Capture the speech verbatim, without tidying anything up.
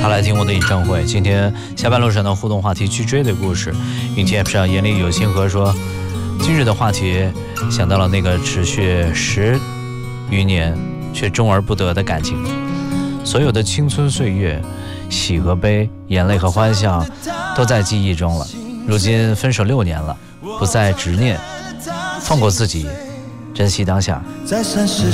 他来听我的演唱会。今天下班路上的互动话题，去追的故事。云天 App 上眼里有星河说，今日的话题想到了那个持续十余年却终而不得的感情。所有的青春岁月，喜和悲，眼泪和欢笑都在记忆中了。如今分手六年了，不再执念，放过自己，珍惜当下。 在三十